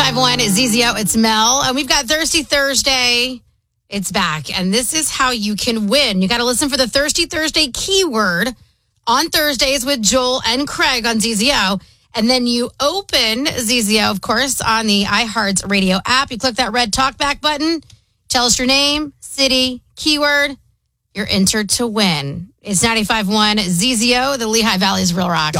95.1 ZZO, it's Mel. And we've got Thirsty Thursday. It's back. And this is how you can win. You got to listen for the Thirsty Thursday keyword on Thursdays with Joel and Craig on ZZO. And then you open ZZO, of course, on the iHearts Radio app. You click that red talkback button. Tell us your name, city, keyword. You're entered to win. It's 95.1 ZZO, the Lehigh Valley's Real Rock.